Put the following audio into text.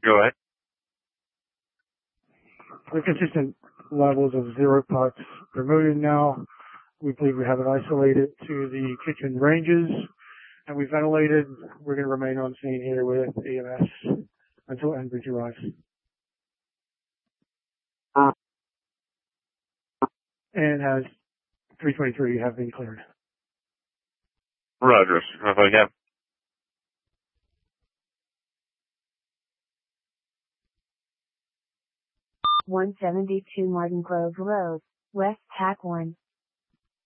Go ahead. The consistent levels of 0 parts per million now. We believe we have it isolated to the kitchen ranges, and we ventilated. We're going to remain on scene here with EMS until Enbridge arrives. And has 323 have been cleared. Roger. Again. 172 Martin Grove Road, West Tack 1.